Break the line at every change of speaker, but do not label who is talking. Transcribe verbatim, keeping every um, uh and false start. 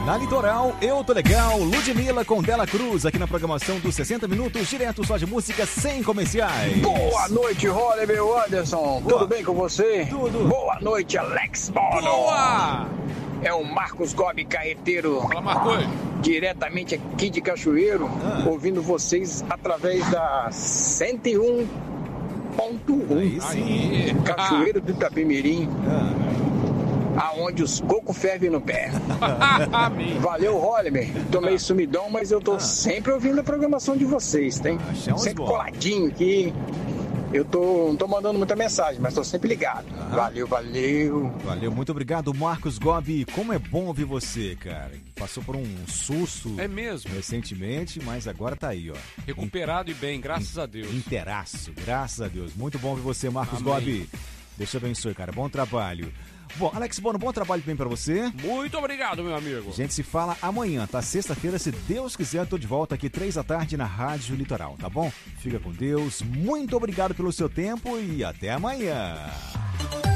Na Litoral, Eu Tô Legal, Ludmilla com Dela Cruz, aqui na programação dos sessenta minutos, direto só de música sem comerciais.
Boa noite, Roller, meu Anderson.
Boa.
Tudo bem com você?
Tudo.
Boa noite, Alex Bono.
Boa!
É o Marcos Gobi Carreteiro.
Fala, Marcos.
Diretamente aqui de Cachoeiro,
Ah.
ouvindo vocês através da cento e um ponto um.
Aí sim.
Aí.
Cachoeiro do Itapemirim,
Ah,
aonde os cocos fervem no pé.
Amém.
Valeu, Hollimer. Tô meio sumidão, mas eu tô
Ah.
sempre ouvindo a programação de vocês, tem?
Achamos
Sempre
bom.
coladinho aqui. Eu tô, não tô mandando muita mensagem, mas tô sempre ligado. Valeu, valeu.
valeu, muito obrigado, Marcos Gobi. Como é bom ouvir você, cara. Passou por um susto
É mesmo.
recentemente, mas agora tá aí, ó.
Recuperado e bem, graças a Deus.
Inteiraço, graças a Deus. Muito bom ouvir você, Marcos
Amém.
Gobi. Deus te abençoe, cara. Bom trabalho. Bom, Alex Bono, bom trabalho bem pra você.
Muito obrigado, meu amigo.
A gente se fala amanhã, tá? Sexta-feira, se Deus quiser, tô de volta aqui três da tarde na Rádio Litoral, tá bom? Fica com Deus. Muito obrigado pelo seu tempo e até amanhã.